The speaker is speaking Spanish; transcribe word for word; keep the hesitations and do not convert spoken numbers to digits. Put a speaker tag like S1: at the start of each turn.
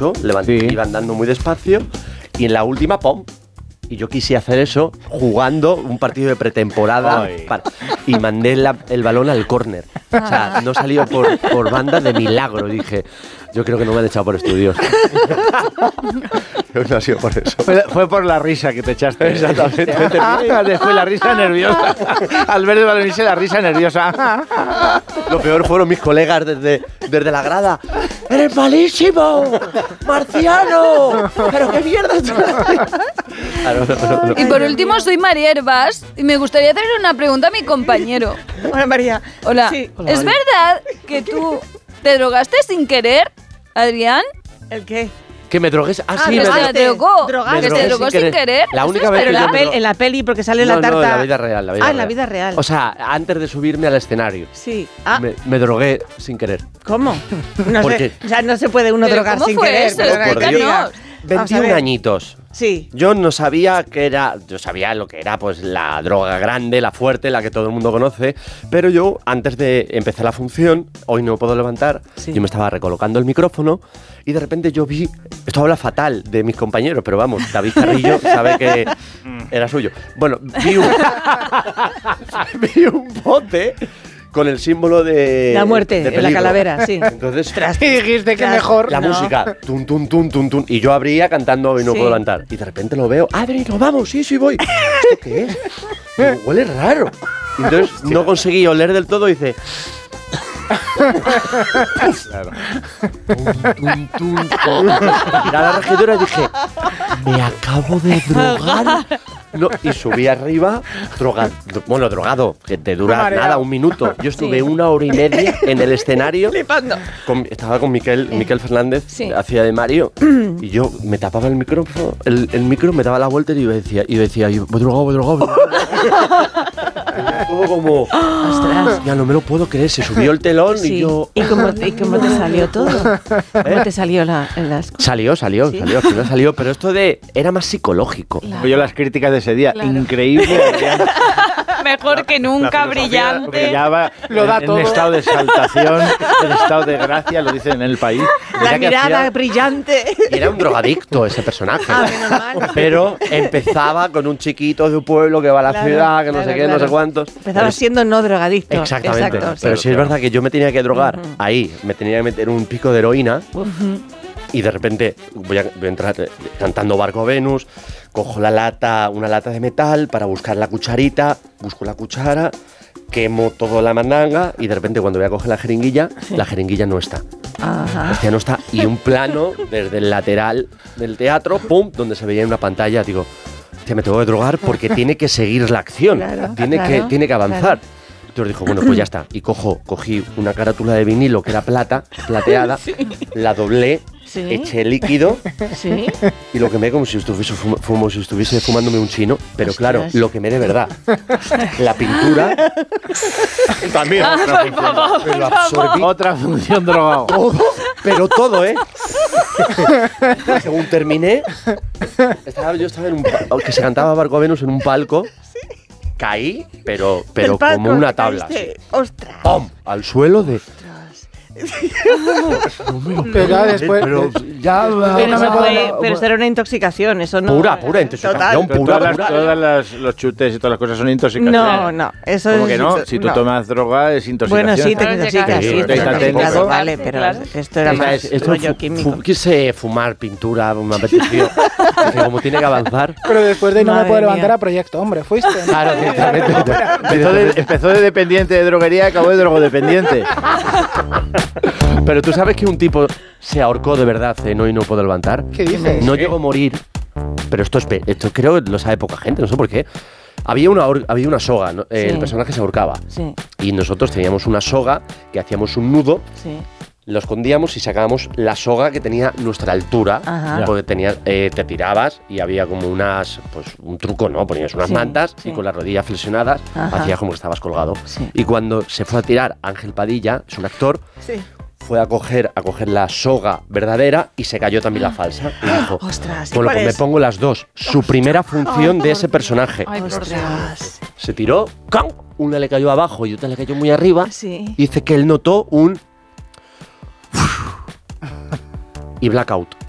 S1: mucho, levant-
S2: Sí.
S1: iba andando muy despacio y en la última, ¡pum! Y yo quise hacer eso jugando un partido de pretemporada para, y mandé la, el balón al córner. O sea, no salió por, por banda de milagro. Dije, yo creo que no me han echado por estudios. No ha sido por eso.
S2: Fue, fue por la risa que te echaste.
S1: Exactamente.
S2: Después la risa nerviosa. Al ver el balonirse, la risa nerviosa.
S1: Lo peor fueron mis colegas desde, desde la grada. ¡Eres malísimo! ¡Marciano! ¿Pero qué mierda estás haciendo? Ah, no, no, no, no.
S3: Y por último, soy María Herbás y me gustaría hacerle una pregunta a mi compañero.
S4: Hola, María.
S3: Hola.
S4: Sí.
S3: ¿Es verdad que tú te drogaste sin querer, Adrián?
S4: ¿El qué?
S1: Que me drogues. Ah,
S4: Ah,
S1: sí,
S3: que
S1: me
S3: se
S1: drogué.
S3: drogó.
S4: Drogaste.
S3: Que
S1: Me
S3: se
S1: drogué
S3: drogó
S1: sin
S3: sin
S1: querer.
S3: querer.
S1: La
S3: ¿Eso
S1: única
S3: es
S1: vez que
S4: Pero
S3: verdad?
S4: en la,
S1: yo me
S4: pel-
S1: dro-
S4: en la peli, porque sale
S1: No,
S4: la tarta.
S1: no, en la vida real, la vida
S4: ah, en
S1: real.
S4: la vida real.
S1: O sea, antes de subirme al escenario,
S4: sí. Ah,
S1: me, me drogué sin querer.
S4: ¿cómo? No
S1: ¿Por
S4: sé.
S1: qué?
S4: O sea, no se puede uno
S3: ¿Pero
S4: drogar
S3: cómo
S4: sin
S3: fue
S4: querer.
S3: eso?
S4: perdona
S1: Por
S4: que te
S1: Dios.
S4: diga. Vamos a
S1: veintiún
S4: ver.
S1: añitos.
S4: Sí.
S1: Yo no sabía que era, yo sabía lo que era pues la droga grande, la fuerte, la que todo el mundo conoce, pero yo antes de empezar la función, hoy no puedo levantar,
S4: Sí.
S1: yo me estaba recolocando el micrófono y de repente yo vi, esto habla fatal de mis compañeros, pero vamos, David Carrillo sabe que era suyo. Bueno, vi un, vi un bote con el símbolo de
S4: La muerte,
S1: de
S4: la
S1: peligro.
S4: calavera, sí.
S1: Entonces,
S2: Y dijiste que
S4: Tras-
S2: mejor.
S1: la
S4: No.
S1: música, tun, tun, tun, tun, tun, y yo abría cantando y no
S4: Sí.
S1: puedo levantar. Y de repente lo veo, Adri, nos vamos, sí, sí voy. ¿Esto qué es? Digo, huele raro. Y entonces no conseguí oler del todo y dice...
S2: Claro.
S1: Tun, tun, tun. Miré a la regidora y dije, me acabo de drogar. No, y subí arriba, drogado, bueno, drogado, que te dura
S2: Mareado.
S1: nada, un minuto. Yo estuve
S4: Sí.
S1: una hora y media en el escenario.
S4: Flipando.
S1: Con- estaba con Miquel, Miquel Fernández,
S3: Sí.
S1: hacía de Mario, y yo me tapaba el micrófono, el, el micro me daba la vuelta y yo decía, y yo decía, yo, voy drogado, voy drogado. voy drogado". Todo como,
S4: Ostras.
S1: ya no me lo puedo creer, se subió el telón
S4: Sí.
S1: y yo...
S4: ¿Y cómo, ¿Y cómo te salió todo? ¿Cómo te salió la, las cosas?
S1: Salió, salió,
S4: Sí.
S1: salió, al final salió, pero esto de, era más psicológico.
S2: Yo las críticas de ese día,
S3: Claro.
S2: increíble. Adrián.
S3: Mejor que
S2: La
S3: nunca,
S2: filosofía
S3: brillante.
S2: Brillaba
S5: Lo da
S2: en,
S5: todo.
S2: en estado de exaltación, en estado de gracia, lo dicen en el país.
S4: La
S1: Mira que
S4: mirada
S1: hacía-
S4: brillante.
S1: Y era un drogadicto ese personaje.
S4: Ah, menos mal.
S1: Pero empezaba con un chiquito de un pueblo que va a la
S4: Claro,
S1: ciudad, que no
S4: claro,
S1: sé qué, no
S4: claro.
S1: sé cuántos.
S4: Empezaba
S1: Pero-
S4: siendo no drogadicto.
S1: Exactamente.
S4: Exacto,
S1: Pero
S4: sí.
S1: sí es verdad que yo me tenía que drogar ahí, me tenía que meter un pico de heroína y de repente voy a, voy a entrar eh, cantando Barco Venus, cojo la lata, una lata de metal para buscar la cucharita, busco la cuchara, quemo toda la mandanga y de repente cuando voy a coger la jeringuilla, la jeringuilla no está.
S4: Ajá.
S1: Hostia, no está. Y un plano desde el lateral del teatro, pum, donde se veía en una pantalla, digo, hostia, me tengo que drogar porque tiene que seguir la acción,
S4: Claro,
S1: tiene,
S4: claro,
S1: que, tiene que avanzar.
S4: claro.
S1: Entonces dijo, bueno, pues ya está. Y cojo, cogí una carátula de vinilo que era plata, plateada, la doblé,
S4: Sí.
S1: eché líquido
S4: Sí.
S1: y lo quemé como si estuviese, fuma- como si estuviese fumándome un chino. Pero
S4: Ostras.
S1: claro, lo quemé de verdad. La pintura también. Me lo absorbí
S2: Otra función drogado.
S1: todo, pero todo, ¿eh? Según terminé, estaba, yo estaba en un palco, que se cantaba Barco Venus en un palco, caí, pero, pero
S4: Del palco
S1: como una
S4: te
S1: tabla.
S4: caíste.
S1: así.
S4: Ostras.
S1: ¡Pum! Al suelo de...
S5: Pero ya después.
S1: Pero ya...
S4: Pero,
S5: no me
S4: eso
S5: puedo-
S4: fue- pero eso era una intoxicación, eso no.
S1: Pura, pura intoxicación,
S2: Pero
S1: pura,
S2: todas las,
S1: pura.
S2: todas las- los chutes y todas las cosas son intoxicaciones.
S4: No, no, eso
S2: ¿Cómo
S4: es.
S2: que no? Si tú
S4: no.
S2: tomas droga es intoxicación.
S4: Bueno, sí, te
S3: Claro,
S4: intoxicas,
S3: claro.
S4: sí,
S2: Sí,
S4: te
S2: está
S4: intoxicas,
S2: técnico.
S4: vale, pero
S3: Claro.
S4: esto era
S1: Esta
S4: más
S1: es- esto
S4: rollo
S1: fu-
S4: químico.
S1: fu- quise fumar pintura, me apeteció. Dije, como tiene que avanzar...
S5: Pero después de no
S4: Madre
S5: me puedo levantar
S4: mía.
S5: a proyecto, hombre, fuiste.
S1: Claro, directamente.
S2: Empezó de, empezó de dependiente de droguería y acabó de drogodependiente.
S1: Pero tú sabes que un tipo se ahorcó de verdad en Hoy no puedo levantar.
S5: ¿Qué dices?
S1: No llegó a morir, pero esto es pe- esto creo que lo sabe poca gente, no sé por qué. Había una, ahor- había una soga, ¿no? Eh,
S4: Sí.
S1: El personaje se ahorcaba.
S4: Sí,
S1: Y nosotros teníamos una soga que hacíamos un nudo,
S4: sí.
S1: lo escondíamos y sacábamos la soga que tenía nuestra altura.
S4: Ajá.
S1: Porque tenía, eh, te tirabas y había como unas, pues un truco, ¿no? Ponías unas
S4: Sí,
S1: mantas
S4: sí.
S1: y con las rodillas flexionadas
S4: Ajá.
S1: hacías como que estabas colgado.
S4: Sí.
S1: Y cuando se fue a tirar Ángel Padilla, es un actor,
S4: Sí.
S1: fue a coger, a coger la soga verdadera y se cayó también la falsa. Y dijo,
S4: Ostras, ¿y
S1: bueno,
S4: cuál
S1: pues me
S4: es?
S1: pongo las dos. Su primera función de ese personaje.
S3: Ay, por Dios.
S4: Ostras.
S1: Se tiró, ¡cam! Una le cayó abajo y otra le cayó muy arriba.
S4: Sí.
S1: Y dice que él notó un... y blackout.